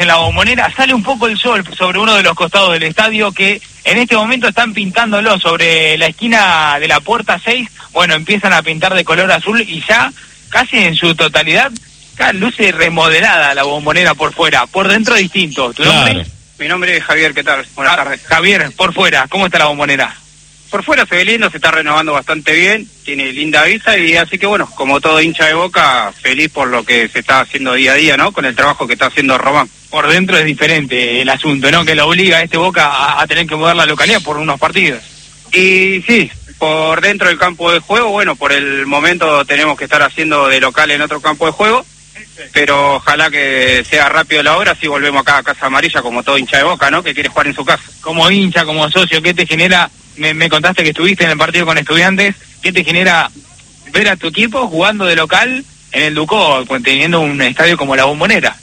En la Bombonera sale un poco el sol sobre uno de los costados del estadio que en este momento están pintándolo sobre la esquina de la puerta 6. Bueno, empiezan a pintar de color azul y ya casi en su totalidad luce remodelada la Bombonera por fuera, por dentro distinto. ¿Tu nombre? Claro. Mi nombre es Javier, ¿qué tal? Buenas tardes. Javier, por fuera, ¿cómo está la Bombonera? Por fuera se ve lindo, se está renovando bastante bien, tiene linda vista y así que bueno, como todo hincha de Boca, feliz por lo que se está haciendo día a día, ¿no? Con el trabajo que está haciendo Román. Por dentro es diferente el asunto, ¿no? Que lo obliga a este Boca a tener que mudar la localidad por unos partidos. Y sí, por dentro del campo de juego, bueno, por el momento tenemos que estar haciendo de local en otro campo de juego, pero ojalá que sea rápido la obra, así volvemos acá a Casa Amarilla como todo hincha de Boca, ¿no? Que quiere jugar en su casa. Como hincha, como socio, ¿qué te genera? Me contaste que estuviste en el partido con Estudiantes. ¿Qué te genera ver a tu equipo jugando de local en el Ducó, teniendo un estadio como la Bombonera?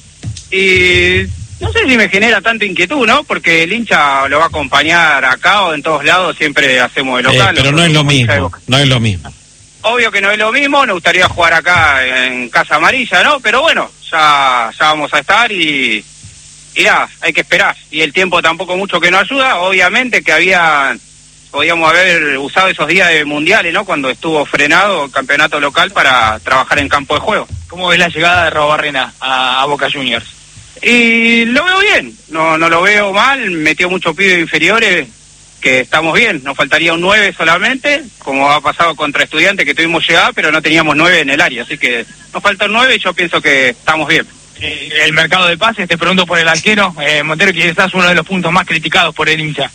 Y no sé si me genera tanta inquietud, ¿no? Porque el hincha lo va a acompañar acá o en todos lados, siempre hacemos de local. Pero no es lo mismo, no es lo mismo. Obvio que no es lo mismo, nos gustaría jugar acá en Casa Amarilla, ¿no? Pero bueno, ya vamos a estar y ya, hay que esperar. Y el tiempo tampoco mucho que nos ayuda, obviamente que podíamos haber usado esos días de mundiales, ¿no? Cuando estuvo frenado el campeonato local para trabajar en campo de juego. ¿Cómo ves la llegada de Robarrena a Boca Juniors? Y lo veo bien, no lo veo mal, metió muchos pibes inferiores, que estamos bien, nos faltaría un 9 solamente, como ha pasado contra Estudiantes que tuvimos llegada, pero no teníamos 9 en el área, así que nos falta un 9 y yo pienso que estamos bien. El mercado de pases, te pregunto por el arquero, Montero, que quizás uno de los puntos más criticados por el hincha.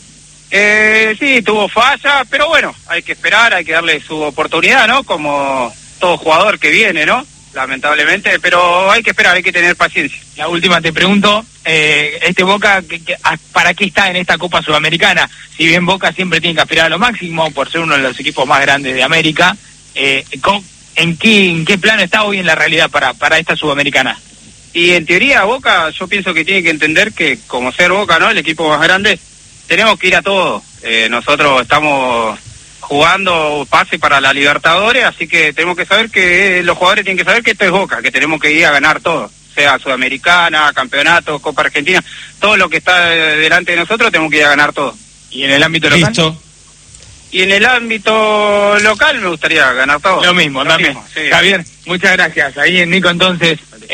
Sí, tuvo falla, pero bueno, hay que esperar, hay que darle su oportunidad, ¿no? Como todo jugador que viene, ¿no? Lamentablemente, pero hay que esperar, hay que tener paciencia. La última te pregunto, este Boca, ¿para qué está en esta Copa Sudamericana? Si bien Boca siempre tiene que aspirar a lo máximo, por ser uno de los equipos más grandes de América, ¿en qué plano está hoy en la realidad para esta Sudamericana? Y en teoría Boca, yo pienso que tiene que entender que como ser Boca, ¿no? El equipo más grande, tenemos que ir a todo. Nosotros estamos jugando pase para la Libertadores, así que tenemos que saber que los jugadores tienen que saber que esto es Boca, que tenemos que ir a ganar todo, sea Sudamericana, Campeonato, Copa Argentina, todo lo que está delante de nosotros tenemos que ir a ganar todo. ¿Y en el ámbito local? ¿Listo? Y en el ámbito local me gustaría ganar todo. Lo mismo, también. Sí. Javier, muchas gracias. Ahí en Nico, entonces,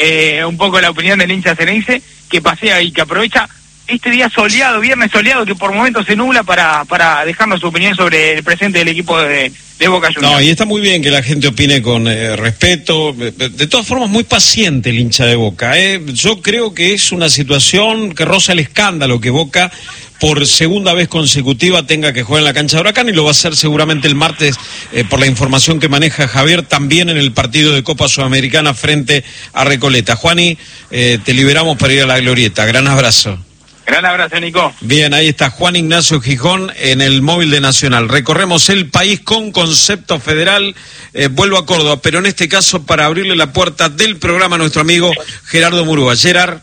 un poco la opinión del hincha ceneice, que pasea y que aprovecha este día soleado, viernes soleado, que por momentos se nubla para dejarnos su opinión sobre el presente del equipo de Boca Juniors. No, y está muy bien que la gente opine con respeto. De todas formas, muy paciente el hincha de Boca. Yo creo que es una situación que roza el escándalo que Boca por segunda vez consecutiva tenga que jugar en la cancha de Huracán, y lo va a hacer seguramente el martes, por la información que maneja Javier, también en el partido de Copa Sudamericana frente a Recoleta. Juani, te liberamos para ir a la glorieta. Gran abrazo. Gran abrazo, Nico. Bien, ahí está Juan Ignacio Gijón en el móvil de Nacional. Recorremos el país con concepto federal. Vuelvo a Córdoba, pero en este caso para abrirle la puerta del programa a nuestro amigo Gerardo Murúa. Gerard.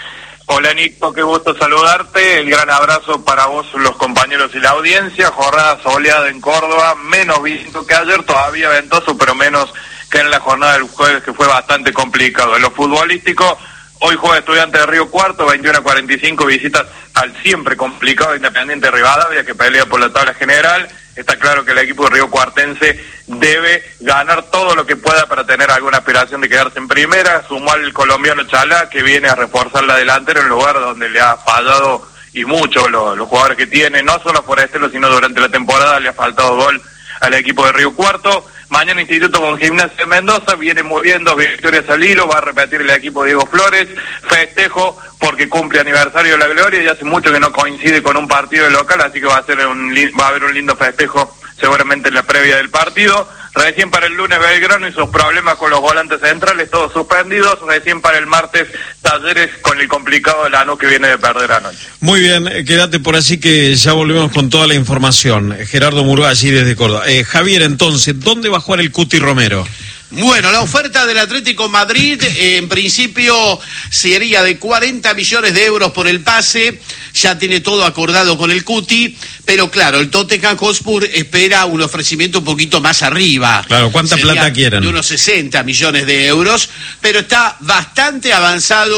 Hola Nico, qué gusto saludarte. El gran abrazo para vos, los compañeros y la audiencia. Jornada soleada en Córdoba, menos viento que ayer, todavía ventoso, pero menos que en la jornada del jueves, que fue bastante complicado. En lo futbolístico, hoy juega Estudiantes de Río Cuarto, 21:45, visitas al siempre complicado Independiente Rivadavia, que pelea por la tabla general. Está claro que el equipo de Río Cuartense debe ganar todo lo que pueda para tener alguna aspiración de quedarse en primera. Sumó al colombiano Chalá, que viene a reforzar la delantera en un lugar donde le ha fallado y mucho los jugadores que tiene, no solo por Estelo, sino durante la temporada le ha faltado gol al equipo de Río Cuarto. Mañana Instituto con Gimnasia de Mendoza, viene muy bien, 2 victorias al hilo, va a repetir el equipo Diego Flores, festejo porque cumple aniversario de la Gloria y hace mucho que no coincide con un partido local, así que va a haber un lindo festejo seguramente en la previa del partido. Recién para el lunes Belgrano y sus problemas con los volantes centrales, todos suspendidos. Recién para el martes Talleres con el complicado de Lanús, que viene de perder anoche. Muy bien, quédate por allí que ya volvemos con toda la información. Gerardo Murúa, allí desde Córdoba. Javier, entonces, ¿dónde va a jugar el Cuti Romero? Bueno, la oferta del Atlético Madrid en principio sería de 40 millones de euros por el pase, ya tiene todo acordado con el Cuti, pero claro, el Tottenham Hotspur espera un ofrecimiento un poquito más arriba. Claro, ¿cuánta plata quieren? De unos 60 millones de euros, pero está bastante avanzado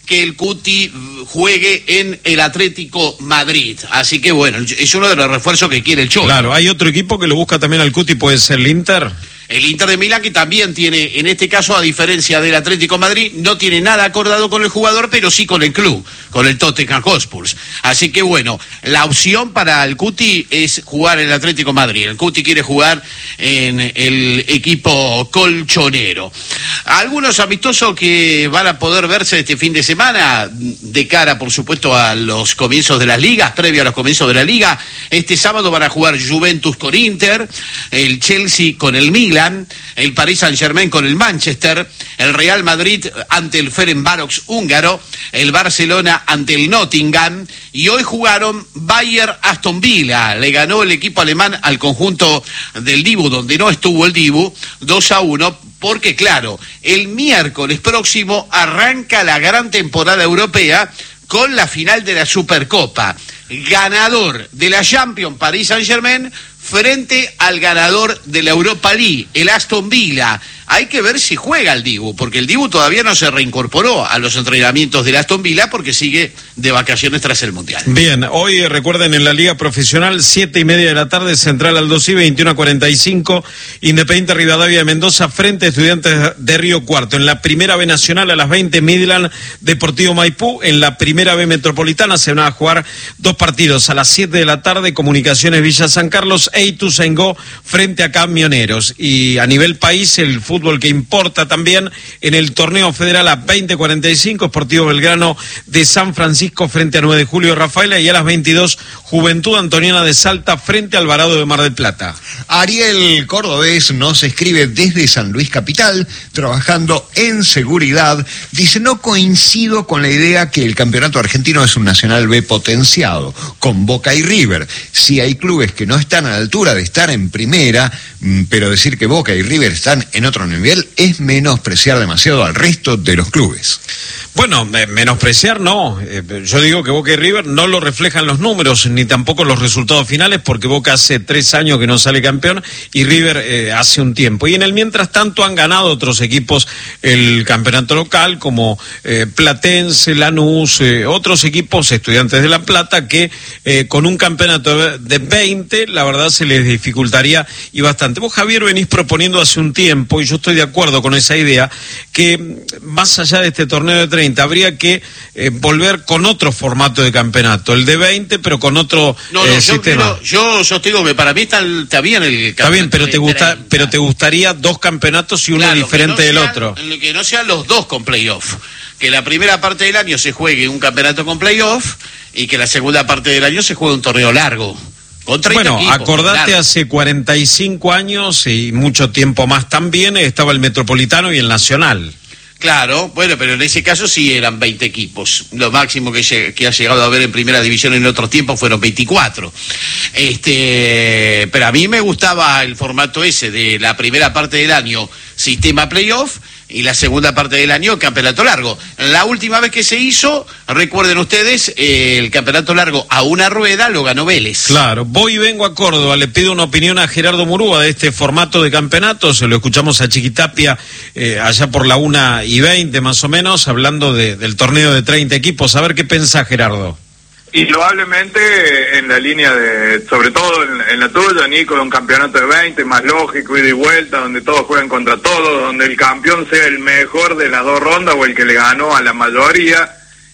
que el Cuti juegue en el Atlético Madrid. Así que bueno, es uno de los refuerzos que quiere el Cholo. Claro, hay otro equipo que lo busca también al Cuti, puede ser el Inter. El Inter de Milán, que también tiene, en este caso, a diferencia del Atlético Madrid, no tiene nada acordado con el jugador, pero sí con el club, con el Tottenham Hotspur. Así que bueno, la opción para el Cuti es jugar en el Atlético Madrid. El Cuti quiere jugar en el equipo colchonero. Algunos amistosos que van a poder verse este fin de semana, de cara, por supuesto, a los comienzos de las ligas, previo a los comienzos de la liga. Este sábado van a jugar Juventus con Inter, el Chelsea con el Milan, el Paris Saint-Germain con el Manchester, el Real Madrid ante el Ferencváros húngaro, el Barcelona ante el Nottingham, y hoy jugaron Bayern-Aston Villa. Le ganó el equipo alemán al conjunto del Dibu, donde no estuvo el Dibu, 2-1, porque claro, el miércoles próximo arranca la gran temporada europea con la final de la Supercopa. Ganador de la Champions, Paris Saint-Germain, frente al ganador de la Europa League, el Aston Villa. Hay que ver si juega el Dibu, porque el Dibu todavía no se reincorporó a los entrenamientos del Aston Villa porque sigue de vacaciones tras el Mundial. Bien, hoy recuerden en la Liga Profesional, 7:30 de la tarde, Central Aldosí, 21:45, Independiente Rivadavia de Mendoza frente a Estudiantes de Río Cuarto. En la Primera B Nacional a las 20, Midland Deportivo Maipú. En la Primera B Metropolitana se van a jugar dos partidos. A las 7 de la tarde, Comunicaciones Villa San Carlos e Ituzaingó frente a Camioneros. Y a nivel país, el fútbol que importa también en el torneo federal a 20:45, Sportivo Belgrano de San Francisco frente a 9 de Julio de Rafaela, y a las 22, Juventud Antoniana de Salta frente a Alvarado de Mar del Plata. Ariel Cordobés nos escribe desde San Luis Capital, trabajando en seguridad. Dice: no coincido con la idea que el campeonato argentino es un Nacional B potenciado, con Boca y River. Sí hay clubes que no están a la altura de estar en primera, pero decir que Boca y River están en otro nivel es menospreciar demasiado al resto de los clubes. Bueno, menospreciar no. Yo digo que Boca y River no lo reflejan los números, ni tampoco los resultados finales, porque Boca hace 3 años que no sale campeón y River hace un tiempo. Y en el mientras tanto han ganado otros equipos el campeonato local, como Platense, Lanús, otros equipos, Estudiantes de La Plata, que con un campeonato de 20, la verdad se les dificultaría y bastante. Vos, Javier, venís proponiendo hace un tiempo, y yo estoy de acuerdo con esa idea, que más allá de este torneo de 30, habría que volver con otro formato de campeonato, el de 20, pero con otro sistema. Yo sostengo que para mí está bien el campeonato. Está bien, pero te gustaría dos campeonatos y uno diferente del otro. Que no sean los dos con playoff. Que la primera parte del año se juegue un campeonato con playoff y que la segunda parte del año se juegue un torneo largo. Bueno, equipos, acordate, claro. Hace 45 años y mucho tiempo más también estaba el Metropolitano y el Nacional. Claro, bueno, pero en ese caso sí eran 20 equipos. Lo máximo que ha llegado a haber en primera división en otros tiempos fueron 24. Pero a mí me gustaba el formato ese de la primera parte del año, sistema playoff, y la segunda parte del año, campeonato largo. La última vez que se hizo, recuerden ustedes, el campeonato largo a una rueda lo ganó Vélez. Claro, voy y vengo a Córdoba, le pido una opinión a Gerardo Murúa de este formato de campeonato. Se lo escuchamos a Chiquitapia allá por la 1:20 más o menos, hablando del torneo de 30 equipos. A ver qué piensa Gerardo. Indudablemente en la línea de, sobre todo en la tuya, Nico, de un campeonato de 20, más lógico, ida y vuelta, donde todos juegan contra todos, donde el campeón sea el mejor de las dos rondas o el que le ganó a la mayoría.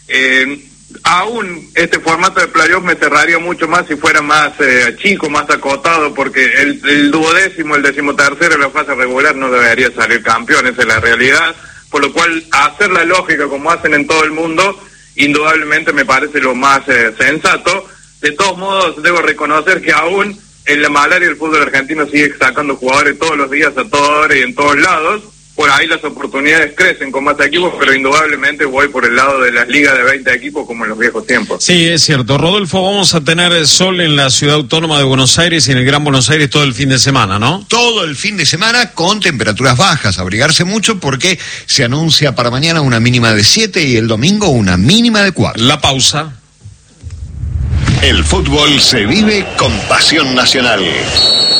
Aún este formato de playoff me cerraría mucho más si fuera más chico, más acotado, porque el duodécimo, el 13º de la fase regular no debería salir campeón, esa es la realidad, por lo cual hacer la lógica como hacen en todo el mundo, indudablemente me parece lo más sensato. De todos modos, debo reconocer que aún en la malaria el fútbol argentino sigue sacando jugadores todos los días, a toda hora y en todos lados. Por ahí las oportunidades crecen con más equipos, pero indudablemente voy por el lado de las ligas de 20 equipos como en los viejos tiempos. Sí, es cierto. Rodolfo, vamos a tener sol en la ciudad autónoma de Buenos Aires y en el Gran Buenos Aires todo el fin de semana, ¿no? Todo el fin de semana con temperaturas bajas. Abrigarse mucho porque se anuncia para mañana una mínima de 7 y el domingo una mínima de 4. La pausa. El fútbol se vive con pasión nacional.